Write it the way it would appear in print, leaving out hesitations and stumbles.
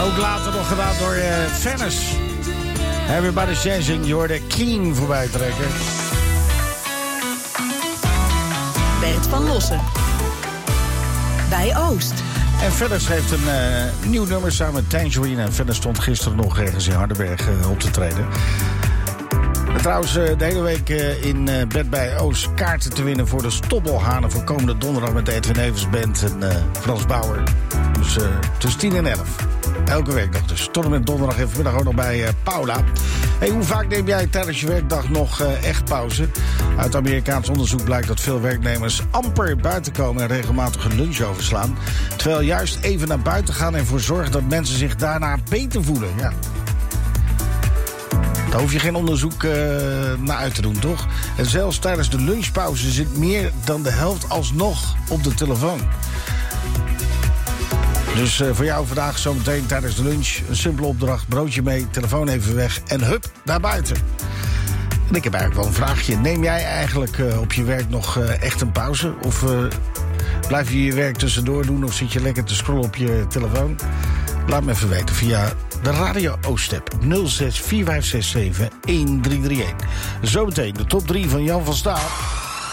Ook later nog gedaan door Venice. Everybody's Changing, je hoorde King voorbij trekken. Bert van Lossen. Bij Oost. En Venice heeft een nieuw nummer samen met Tangerine. En Venice stond gisteren nog ergens in Hardenberg op te treden. En trouwens, de hele week in Bed bij Oost kaarten te winnen voor de Stoppelhanen voor komende donderdag met de Edwin Evers Band en Frans Bauer. Dus tussen 10 en 11. Elke weekdag dus. Tot en met donderdag en vanmiddag ook nog bij Paula. Hey, hoe vaak neem jij tijdens je werkdag nog echt pauze? Uit Amerikaans onderzoek blijkt dat veel werknemers amper buiten komen en regelmatig een lunch overslaan. Terwijl juist even naar buiten gaan en ervoor zorgen dat mensen zich daarna beter voelen. Ja. Daar hoef je geen onderzoek naar uit te doen, toch? En zelfs tijdens de lunchpauze zit meer dan de helft alsnog op de telefoon. Dus voor jou vandaag zometeen tijdens de lunch een simpele opdracht. Broodje mee, telefoon even weg en hup, naar buiten. En ik heb eigenlijk wel een vraagje. Neem jij eigenlijk op je werk nog echt een pauze? Of blijf je je werk tussendoor doen? Of zit je lekker te scrollen op je telefoon? Laat me even weten via de Radio Oost-app 06 4567 1331. Zometeen de top 3 van Jan van Staal.